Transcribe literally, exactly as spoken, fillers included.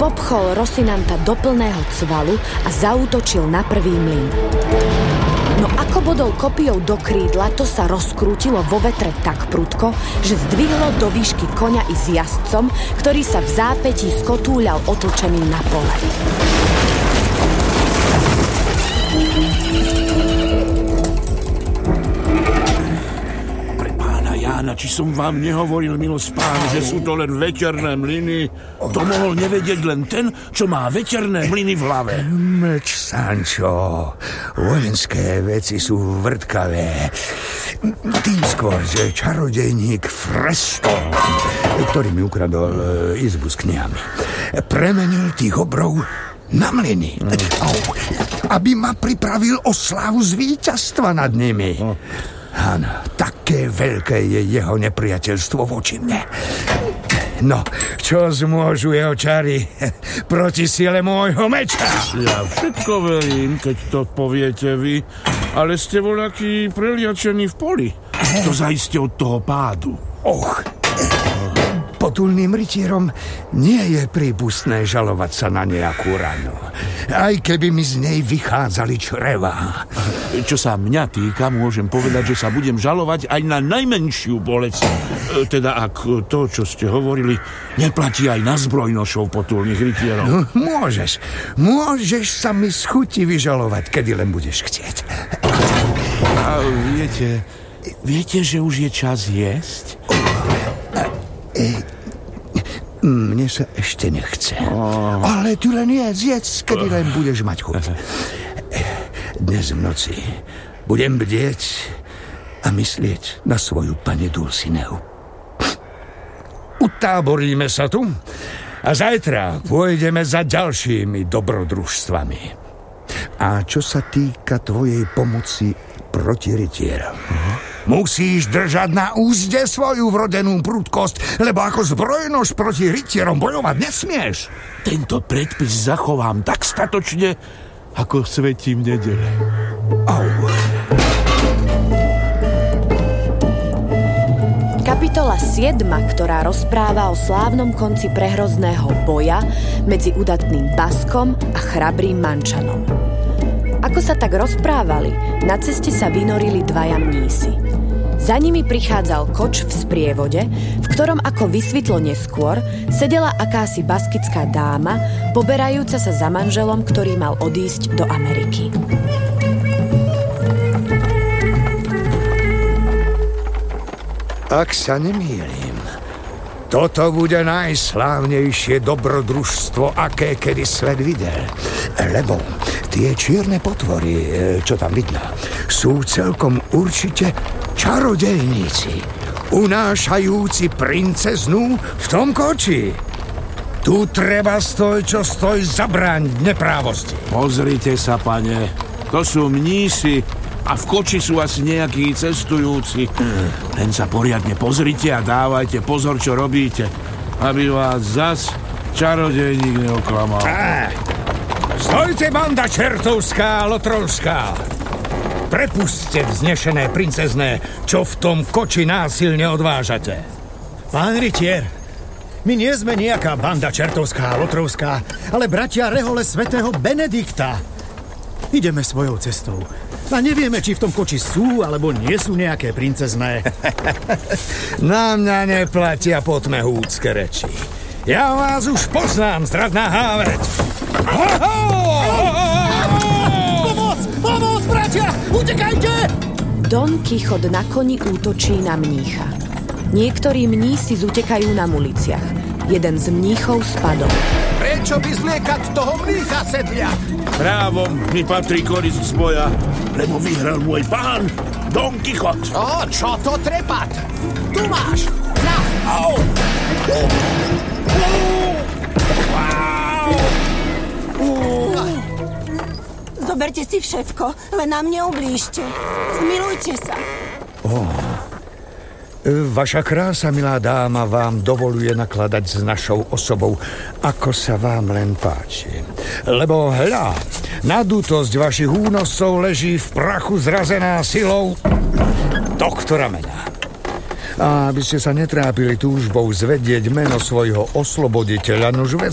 popchol Rosinanta do plného cvalu a zaútočil na prvý mlyn. No ako bodol kopijou do krídla, to sa rozkrútilo vo vetre tak prudko, že zdvihlo do výšky koňa i s jazdcom, ktorý sa v zápätí skotúľal otlčený na pole. Jána, či som vám nehovoril, milosť pán, že sú to len veterné mlyny? To mohol nevedieť len ten, čo má veterné mlyny v hlave. Mlč, Sancho. Vojenské veci sú vrtkavé. Tým skôr, že čarodejník Freston, ktorý mi ukradol izbu s knihami, premenil tých obrov na mlyny, mm. aby ma pripravil o slávu z víťazstva nad nimi. Mm. Áno, také veľké je jeho nepriateľstvo voči mne. No, čo zmôžu jeho čary proti sile môjho meča? Ja všetko verím, keď to poviete vy, ale ste voľaký preliačený v poli. To zaiste od toho pádu. Och, potulným rytierom nie je prípustné žalovať sa na nejakú ranu, aj keby mi z nej vychádzali čreva. Čo sa mňa týka, môžem povedať, že sa budem žalovať aj na najmenšiu bolesť. Teda ak to, čo ste hovorili, neplatí aj na zbrojnošov potulných rytierov. No, môžeš, môžeš sa mi z chuti vyžalovať, kedy len budeš chcieť. A viete, viete, že už je čas jesť? Mne sa ešte nechce. Oh. Ale ty len jedz, jedz, kedy len budeš mať chuť. Dnes v noci budem bdieť a myslieť na svoju pani Dulcineu. Utáboríme sa tu a zajtra pôjdeme za ďalšími dobrodružstvami. A čo sa týka tvojej pomoci proti rytierom, uh-huh. musíš držať na úzde svoju vrodenú prudkosť, lebo ako zbrojnož proti rytierom bojovať nesmieš. Tento predpis zachovám tak statočne, ako svetím nedele. Au. Kapitola siedma, ktorá rozpráva o slávnom konci prehrozného boja medzi udatným Baskom a chrabrým Mančanom. Ako sa tak rozprávali, na ceste sa vynorili dvaja mnísi. Za nimi prichádzal koč v sprievode, v ktorom, ako vysvetlo neskôr, sedela akási baskická dáma, poberajúca sa za manželom, ktorý mal odísť do Ameriky. Ak sa nemýlim, toto bude najslávnejšie dobrodružstvo, aké kedy svet videl. Lebo tie čierne potvory, čo tam vidno, sú celkom určite čarodejníci, unášajúci princeznú v tom koči. Tu treba stoj, čo stoj, zabrániť neprávosti. Pozrite sa, pane, to sú mnísi a v koči sú asi nejakí cestujúci. Mm. Len sa poriadne pozrite a dávajte pozor, čo robíte, aby vás zas čarodejník neoklamal. Á, stojte, banda čertovská, lotrovská! Prepuste vznešené princezné, čo v tom koči násilne odvážate. Pán rytier, my nie sme nejaká banda čertovská a lotrovská, ale bratia rehole svätého Benedikta. Ideme svojou cestou. A nevieme, či v tom koči sú, alebo nie sú nejaké princezné. Na mňa neplatia potmehúcké reči. Ja vás už poznám, zradná háveť. Pomoc! Pomoc, bratia! Utekajte! Don Kichot na koni útočí na mnícha. Niektorí mnísi zutekajú na muliciach. Jeden z mníchov spadol. Prečo by zliekať toho mnícha, sedliak? Právom mi patrí koniec z boja, lebo vyhral môj pán, Don Kichot. O, čo to trepať? Tu máš! Na! Au! Zoberte si všetko, len nám neublížte. Zmilujte sa. Oh. Vaša krása, milá dáma, vám dovoluje nakladať s našou osobou, ako sa vám len páči. Lebo hľa, nadutosť vašich únosov leží v prachu zrazená silou doktora mena. A aby ste sa netrápili túžbou zvedieť meno svojho osloboditeľa, nož